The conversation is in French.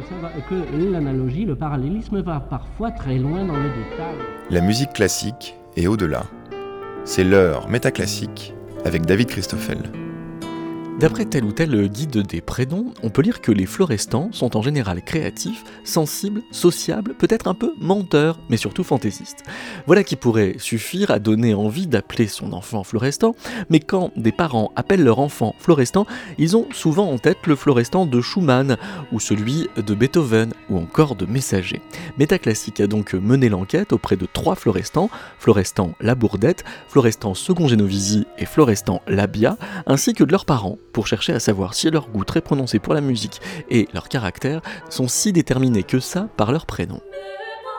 que l'analogie, le parallélisme va parfois très loin dans le détail. La musique classique et au-delà. C'est l'heure métaclassique avec David Christoffel. D'après tel ou tel guide des prénoms, on peut lire que les florestants sont en général créatifs, sensibles, sociables, peut-être un peu menteurs, mais surtout fantaisistes. Voilà qui pourrait suffire à donner envie d'appeler son enfant Florestan, mais quand des parents appellent leur enfant Florestan, ils ont souvent en tête le Florestan de Schumann, ou celui de Beethoven, ou encore de Messager. Métaclassique a donc mené l'enquête auprès de 3 Florestans, Florestan Labourdette, Florestan Second Genovisi et Florestan Labia, ainsi que de leurs parents, pour chercher à savoir si leur goût très prononcé pour la musique et leur caractère sont si déterminés que ça par leur prénom.